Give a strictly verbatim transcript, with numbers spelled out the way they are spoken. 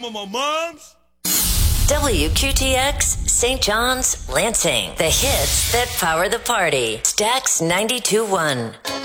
Come on, my moms. W Q T X, Saint John's, Lansing. The hits that power the party. Stax ninety-two point one.